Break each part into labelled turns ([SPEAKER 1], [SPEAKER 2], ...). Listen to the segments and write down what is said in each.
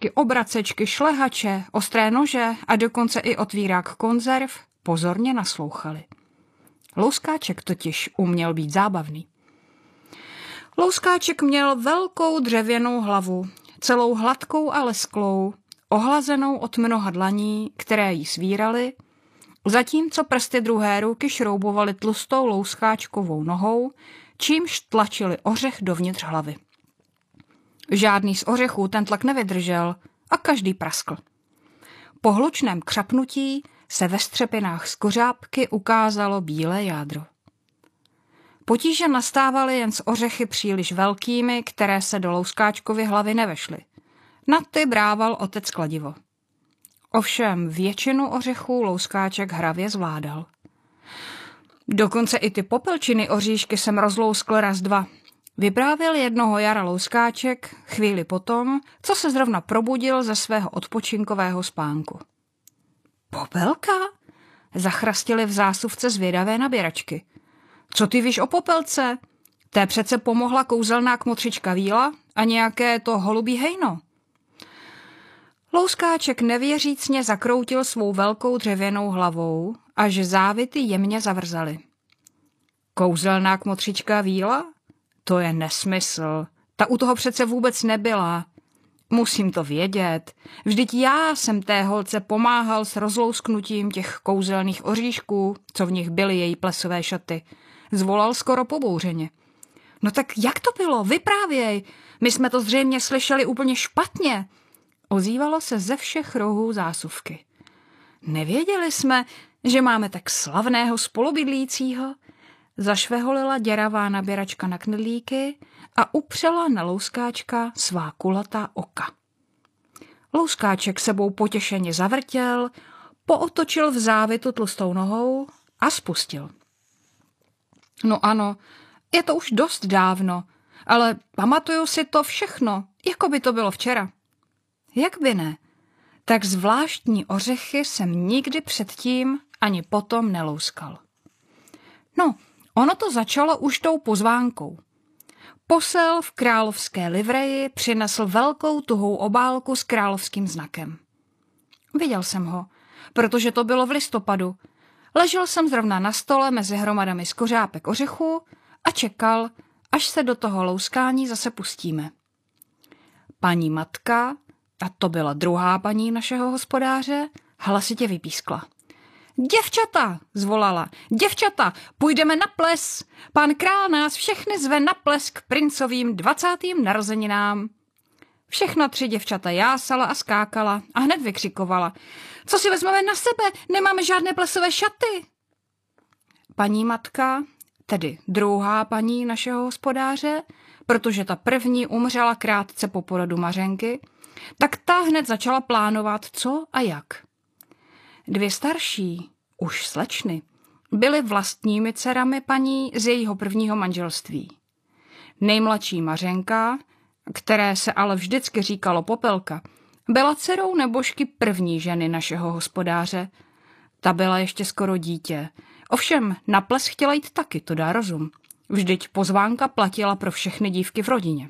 [SPEAKER 1] tyčky, obracečky, šlehače, ostré nože a dokonce i otvírák konzerv pozorně naslouchali. Louskáček totiž uměl být zábavný. Louskáček měl velkou dřevěnou hlavu, celou hladkou a lesklou, ohlazenou od mnoha dlaní, které jí svíraly, zatímco prsty druhé ruky šroubovaly tlustou louskáčkovou nohou, čímž tlačili ořech dovnitř hlavy. Žádný z ořechů ten tlak nevydržel a každý praskl. Po hlučném křapnutí se ve střepinách z kořápky ukázalo bílé jádro. Potíže nastávaly jen s ořechy příliš velkými, které se do Louskáčkovy hlavy nevešly. Na ty brával otec kladivo. Ovšem většinu ořechů Louskáček hravě zvládal. Dokonce i ty popelčiny oříšky jsem rozlouskl raz dva. Vyprávěl jednoho jara Louskáček chvíli potom, co se zrovna probudil ze svého odpočinkového spánku. Popelka? Zachrastily v zásuvce zvědavé naběračky. Co ty víš o popelce? Té přece pomohla kouzelná kmotřička Víla a nějaké to holubí hejno. Louskáček nevěřícně zakroutil svou velkou dřevěnou hlavou, až závity jemně zavrzaly. Kouzelná kmotřička Víla? To je nesmysl. Ta u toho přece vůbec nebyla. Musím to vědět. Vždyť já jsem té holce pomáhal s rozlousknutím těch kouzelných oříšků, co v nich byly její plesové šaty. Zvolal skoro pobouřeně. No tak jak to bylo? Vyprávěj. My jsme to zřejmě slyšeli úplně špatně. Ozývalo se ze všech rohů zásuvky. Nevěděli jsme, že máme tak slavného spolubydlícího. Zašveholila děravá naběračka na knedlíky a upřela na Louskáčka svá kulatá oka. Louskáček sebou potěšeně zavrtěl, pootočil v závitu tlustou nohou a spustil. No ano, je to už dost dávno, ale pamatuju si to všechno, jako by to bylo včera. Jak by ne? Tak zvláštní ořechy jsem nikdy předtím ani potom nelouskal. No, ono to začalo už tou pozvánkou. Posel v královské livreji přinesl velkou tuhou obálku s královským znakem. Viděl jsem ho, protože to bylo v listopadu. Ležel jsem zrovna na stole mezi hromadami z kořápek ořechů a čekal, až se do toho louskání zase pustíme. Paní matka, a to byla druhá paní našeho hospodáře, hlasitě vypískla. Děvčata, zvolala, děvčata, půjdeme na ples. Pán král nás všechny zve na ples k princovým 20. narozeninám. Všechna 3 děvčata jásala a skákala a hned vykřikovala. Co si vezmeme na sebe? Nemáme žádné plesové šaty. Paní matka, tedy druhá paní našeho hospodáře, protože ta první umřela krátce po porodu Mařenky, tak ta hned začala plánovat, co a jak. 2 starší, už slečny, byly vlastními dcerami paní z jejího prvního manželství. Nejmladší Mařenka, které se ale vždycky říkalo Popelka, byla dcerou nebožky první ženy našeho hospodáře. Ta byla ještě skoro dítě. Ovšem na ples chtěla jít taky, to dá rozum. Vždyť pozvánka platila pro všechny dívky v rodině.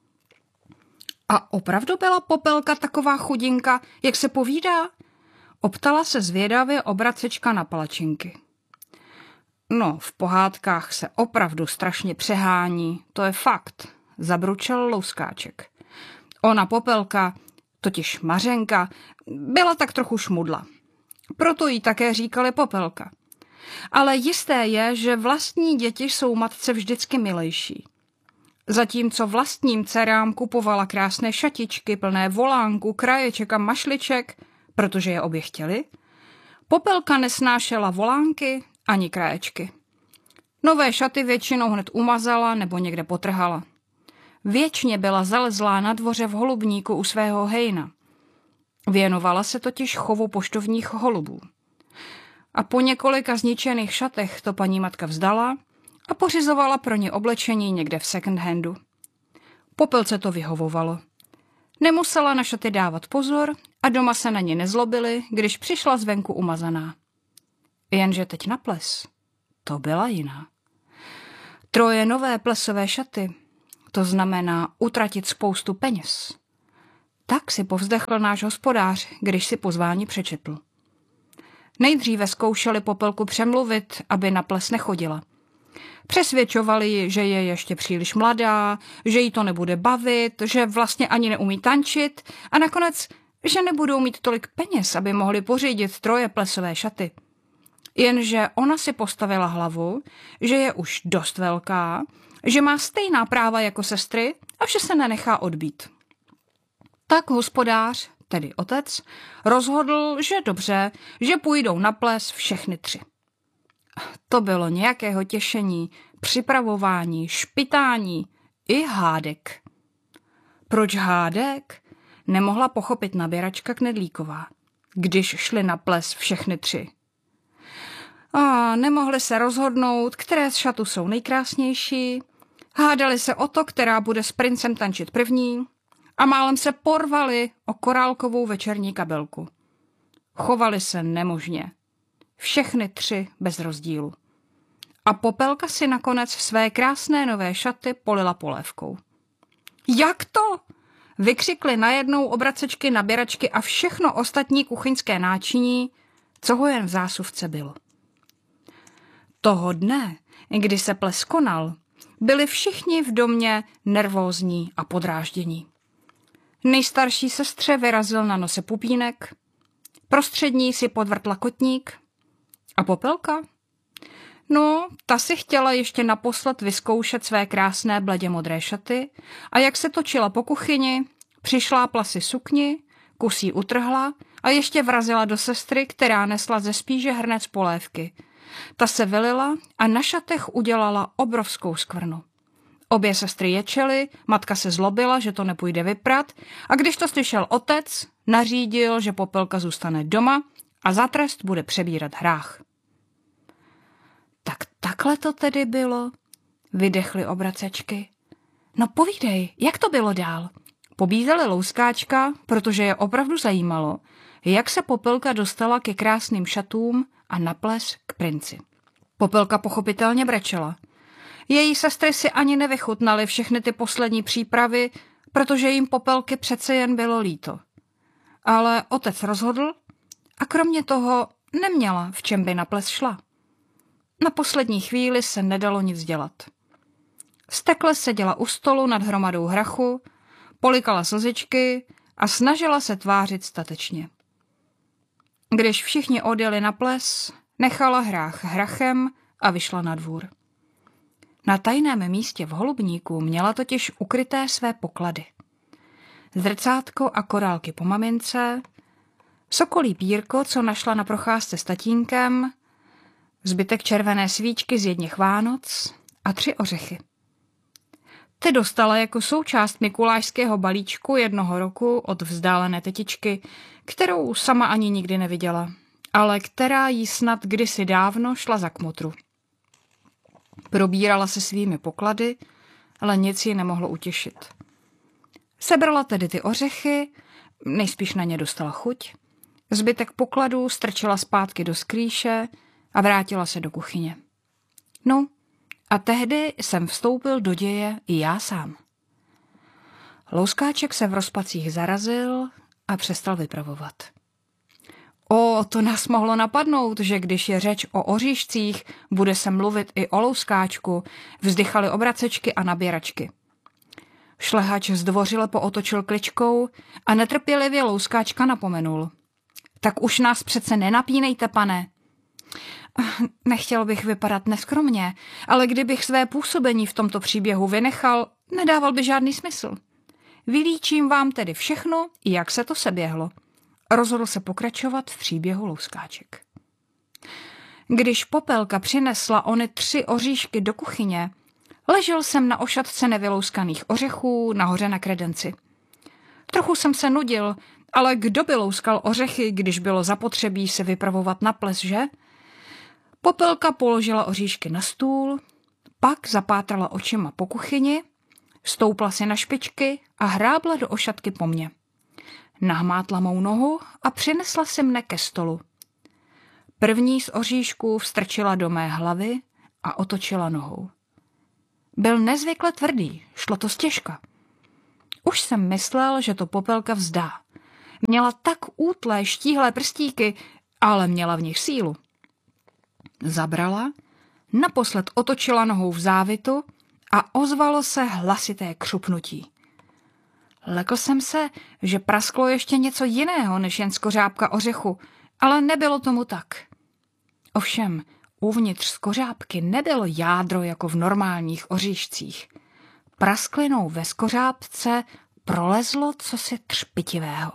[SPEAKER 1] A opravdu byla Popelka taková chudinka, jak se povídá? Optala se zvědavě obracečka na palačinky. No, v pohádkách se opravdu strašně přehání, to je fakt, zabručel Louskáček. Ona Popelka, totiž Mařenka, byla tak trochu šmudla. Proto jí také říkali Popelka. Ale jisté je, že vlastní děti jsou matce vždycky milejší. Zatímco vlastním dcerám kupovala krásné šatičky plné volánku, kraječek a mašliček, protože je obě chtěli, Popelka nesnášela volánky ani kraječky. Nové šaty většinou hned umazala nebo někde potrhala. Věčně byla zalezlá na dvoře v holubníku u svého hejna. Věnovala se totiž chovu poštovních holubů. A po několika zničených šatech to paní matka vzdala a pořizovala pro ně oblečení někde v second handu. Popelce to vyhovovalo. Nemusela na šaty dávat pozor a doma se na ně nezlobili, když přišla zvenku umazaná. Jenže teď na ples to byla jiná. 3 nové plesové šaty, to znamená utratit spoustu peněz. Tak si povzdechl náš hospodář, když si pozvání přečetl. Nejdříve zkoušeli Popelku přemluvit, aby na ples nechodila. Přesvědčovali ji, že je ještě příliš mladá, že jí to nebude bavit, že vlastně ani neumí tančit a nakonec, že nebudou mít tolik peněz, aby mohli pořídit 3 plesové šaty. Jenže ona si postavila hlavu, že je už dost velká, že má stejná práva jako sestry a že se nenechá odbít. Tak hospodář, tedy otec, rozhodl, že dobře, že půjdou na ples všechny 3. To bylo nějakého těšení, připravování, špitání i hádek. Proč hádek? Nemohla pochopit naběračka Knedlíková, když šli na ples všechny 3. A nemohli se rozhodnout, které z šatů jsou nejkrásnější, hádali se o to, která bude s princem tančit první a málem se porvali o korálkovou večerní kabelku. Chovali se nemožně. Všechny 3 bez rozdílu. A Popelka si nakonec své krásné nové šaty polila polévkou. Jak to? Vykřikly najednou obracečky, naběračky a všechno ostatní kuchyňské náčiní, co ho jen v zásuvce bylo. Toho dne, kdy se ples konal, byli všichni v domě nervózní a podráždění. Nejstarší sestře vyrazil na nose pupínek, prostřední si podvrtla kotník a Popelka? No, ta si chtěla ještě naposled vyzkoušet své krásné bledě modré šaty a jak se točila po kuchyni, přišlápla si sukni, kus jí utrhla a ještě vrazila do sestry, která nesla ze spíže hrnec polévky. Ta se vylila a na šatech udělala obrovskou skvrnu. Obě sestry ječely, matka se zlobila, že to nepůjde vyprat a když to slyšel otec, nařídil, že Popelka zůstane doma a za trest bude přebírat hrách. Tak takhle to tedy bylo, vydechly obracečky. No povídej, jak to bylo dál? Pobízeli Louskáčka, protože je opravdu zajímalo, jak se Popelka dostala ke krásným šatům a na ples k princi. Popelka pochopitelně brečela. Její sestry si ani nevychutnaly všechny ty poslední přípravy, protože jim Popelky přece jen bylo líto. Ale otec rozhodl a kromě toho neměla, v čem by na ples šla. Na poslední chvíli se nedalo nic dělat. Stekle seděla u stolu nad hromadou hrachu, polikala slzičky a snažila se tvářit statečně. Když všichni odjeli na ples, nechala hrách hrachem a vyšla na dvůr. Na tajném místě v holubníku měla totiž ukryté své poklady. Zrcátko a korálky po mamince, sokolí pírko, co našla na procházce s tatínkem, zbytek červené svíčky z jedněch Vánoc a 3 ořechy. Ty dostala jako součást mikulášského balíčku jednoho roku od vzdálené tetičky, kterou sama ani nikdy neviděla, ale která jí snad kdysi dávno šla za kmotru. Probírala se svými poklady, ale nic ji nemohlo utěšit. Sebrala tedy ty ořechy, nejspíš na ně dostala chuť, zbytek pokladů strčila zpátky do skrýše a vrátila se do kuchyně. No, a tehdy jsem vstoupil do děje i já sám. Louskáček se v rozpacích zarazil a přestal vypravovat. To nás mohlo napadnout, že když je řeč o oříšcích, bude se mluvit i o Louskáčku, vzdychaly obracečky a naběračky. Šlehač zdvořile pootočil kličkou a netrpělivě Louskáčka napomenul. Tak už nás přece nenapínejte, pane. Nechtěl bych vypadat neskromně, ale kdybych své působení v tomto příběhu vynechal, nedával by žádný smysl. Vylíčím vám tedy všechno, jak se to seběhlo. Rozhodl se pokračovat v příběhu Louskáček. Když Popelka přinesla ony 3 oříšky do kuchyně, ležel jsem na ošatce nevylouskaných ořechů nahoře na kredenci. Trochu jsem se nudil, ale kdo by louskal ořechy, když bylo zapotřebí se vypravovat na ples, že? Popelka položila oříšky na stůl, pak zapátrala očima po kuchyni, stoupla si na špičky a hrábla do ošatky po mně. Nahmátla mou nohu a přinesla si mne ke stolu. První z oříšků vstrčila do mé hlavy a otočila nohou. Byl nezvykle tvrdý, šlo to stěžka. Už jsem myslel, že to Popelka vzdá. Měla tak útlé, štíhlé prstíky, ale měla v nich sílu. Zabrala, naposled otočila nohou v závitu a ozvalo se hlasité křupnutí. Lekl jsem se, že prasklo ještě něco jiného než jen skořápka ořechu, ale nebylo tomu tak. Ovšem, uvnitř skořápky nebylo jádro jako v normálních oříšcích. Prasklinou ve skořápce prolezlo cosi třpitivého.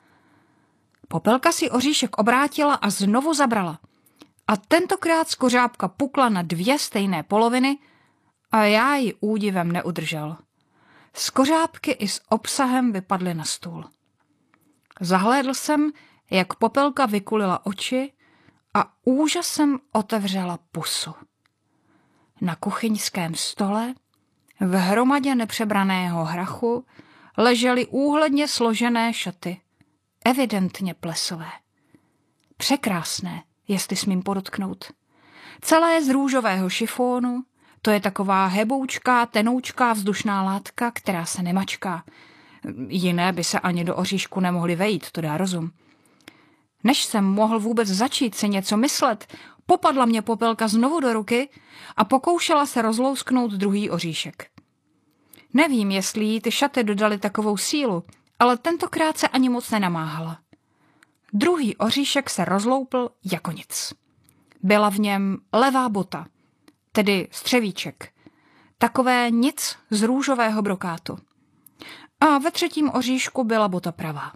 [SPEAKER 1] Popelka si oříšek obrátila a znovu zabrala. A tentokrát skořápka pukla na 2 stejné poloviny a já ji údivem neudržel. Skořápky i s obsahem vypadly na stůl. Zahlédl jsem, jak Popelka vykulila oči a úžasem otevřela pusu. Na kuchyňském stole, v hromadě nepřebraného hrachu, ležely úhledně složené šaty, evidentně plesové. Překrásné, jestli smím podotknout. Celé z růžového šifónu, to je taková heboučká, tenoučká vzdušná látka, která se nemačká. Jiné by se ani do oříšku nemohly vejít, to dá rozum. Než jsem mohl vůbec začít si něco myslet, popadla mě Popelka znovu do ruky a pokoušela se rozlousknout druhý oříšek. Nevím, jestli jí ty šaty dodaly takovou sílu, ale tentokrát se ani moc nenamáhala. Druhý oříšek se rozloupl jako nic. Byla v něm levá bota, tedy střevíček. Takové nic z růžového brokátu. A ve třetím oříšku byla bota pravá.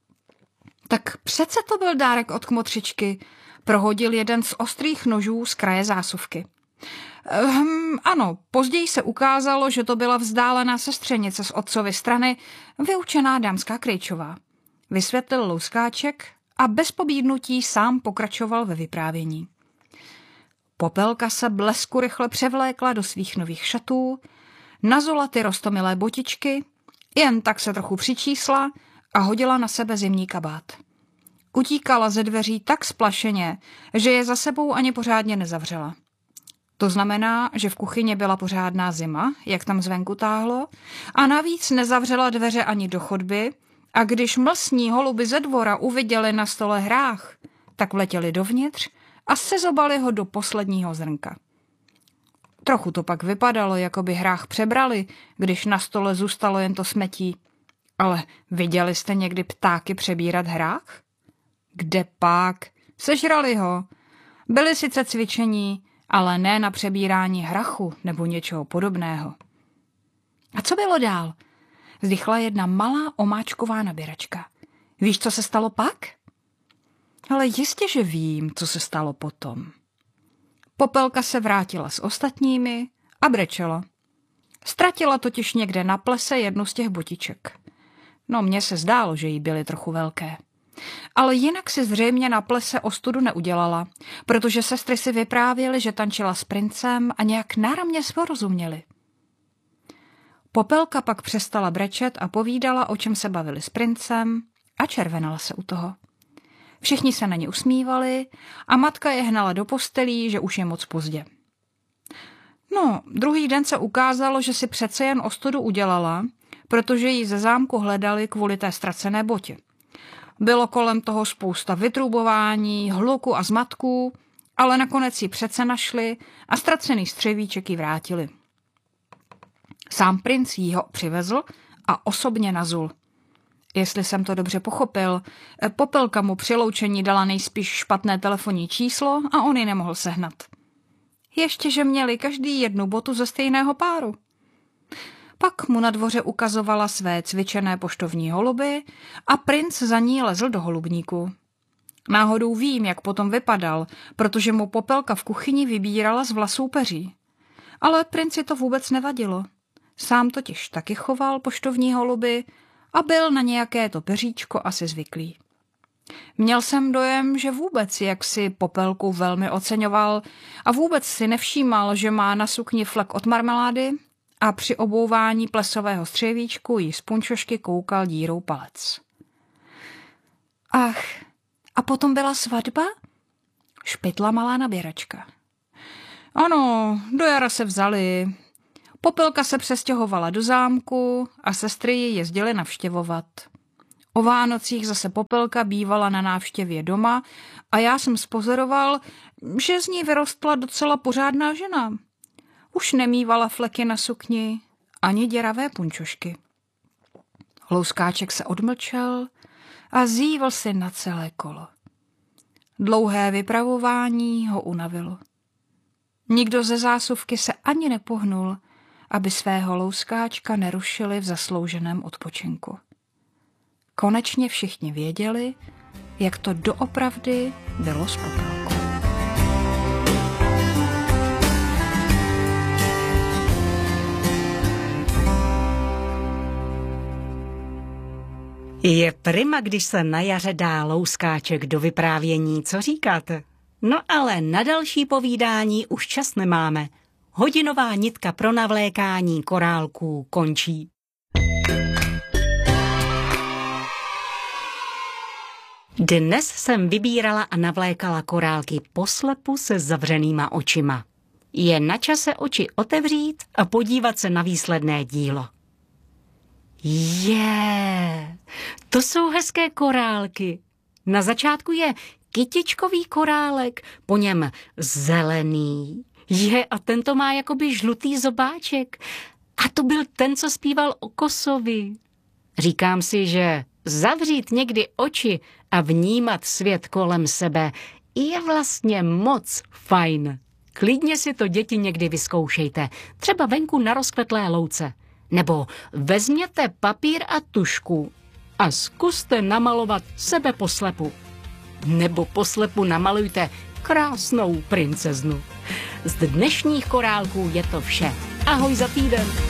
[SPEAKER 1] Tak přece to byl dárek od kmotřičky, prohodil jeden z ostrých nožů z kraje zásuvky. Ano, později se ukázalo, že to byla vzdálená sestřenice z otcovy strany, vyučená dámská Krejčová. Vysvětlil Louskáček a bez pobídnutí sám pokračoval ve vyprávění. Popelka se blesku rychle převlékla do svých nových šatů, nazula ty roztomilé botičky, jen tak se trochu přičísla a hodila na sebe zimní kabát. Utíkala ze dveří tak splašeně, že je za sebou ani pořádně nezavřela. To znamená, že v kuchyni byla pořádná zima, jak tam zvenku táhlo, a navíc nezavřela dveře ani do chodby, a když mlsní holuby ze dvora uviděli na stole hrách, tak vletěli dovnitř a sezobali ho do posledního zrnka. Trochu to pak vypadalo, jako by hrách přebrali, když na stole zůstalo jen to smetí. Ale viděli jste někdy ptáky přebírat hrách? Kde pak? Sežrali ho. Byli sice cvičení, ale ne na přebírání hrachu nebo něčeho podobného. A co bylo dál? Vzdychla jedna malá omáčková nabíračka. Víš, co se stalo pak? Ale jistě, že vím, co se stalo potom. Popelka se vrátila s ostatními a brečela. Ztratila totiž někde na plese jednu z těch botiček. No, mně se zdálo, že jí byly trochu velké. Ale jinak si zřejmě na plese ostudu neudělala, protože sestry si vyprávěly, že tančila s princem a nějak náramně sporozuměli. Popelka pak přestala brečet a povídala, o čem se bavili s princem, a červenala se u toho. Všichni se na ně usmívali a matka je hnala do postelí, že už je moc pozdě. No, druhý den se ukázalo, že si přece jen ostudu udělala, protože ji ze zámku hledali kvůli té ztracené botě. Bylo kolem toho spousta vytrubování, hluku a zmatků, ale nakonec ji přece našli a ztracený střevíček ji vrátili. Sám princ jí ho přivezl a osobně nazul. Jestli jsem to dobře pochopil, Popelka mu při loučení dala nejspíš špatné telefonní číslo a on ji nemohl sehnat. Ještě, že měli každý jednu botu ze stejného páru. Pak mu na dvoře ukazovala své cvičené poštovní holuby a princ za ní lezl do holubníku. Náhodou vím, jak potom vypadal, protože mu Popelka v kuchyni vybírala z vlasů peří. Ale princi to vůbec nevadilo. Sám totiž taky choval poštovní holuby a byl na nějaké to peříčko asi zvyklý. Měl jsem dojem, že vůbec jaksi Popelku velmi oceňoval a vůbec si nevšímal, že má na sukni flek od marmelády a při obouvání plesového střevíčku jí z punčošky koukal dírou palec. Ach, a potom byla svatba? Špitla malá naběračka. Ano, do jara se vzali. Popelka se přestěhovala do zámku a sestry ji jezdily navštěvovat. O Vánocích zase Popelka bývala na návštěvě doma a já jsem spozoroval, že z ní vyrostla docela pořádná žena. Už nemývala fleky na sukni ani děravé punčošky. Louskáček se odmlčel a zýval si na celé kolo. Dlouhé vypravování ho unavilo. Nikdo ze zásuvky se ani nepohnul, aby svého louskáčka nerušili v zaslouženém odpočinku. Konečně všichni věděli, jak to doopravdy bylo s Popelkou.
[SPEAKER 2] Je prima, když se na jaře dá louskáček do vyprávění, co říkáte? No ale na další povídání už čas nemáme. Hodinová nitka pro navlékání korálků končí. Dnes jsem vybírala a navlékala korálky poslepu se zavřenýma očima. Je na čase oči otevřít a podívat se na výsledné dílo. To jsou hezké korálky. Na začátku je kytičkový korálek, po něm zelený. A tento má jakoby žlutý zobáček. A to byl ten, co zpíval o kosovi. Říkám si, že zavřít někdy oči a vnímat svět kolem sebe je vlastně moc fajn. Klidně si to, děti, někdy vyzkoušejte. Třeba venku na rozkvetlé louce. Nebo vezměte papír a tužku a zkuste namalovat sebe poslepu. Nebo poslepu namalujte krásnou princeznu. Z dnešních korálků je to vše. Ahoj za týden.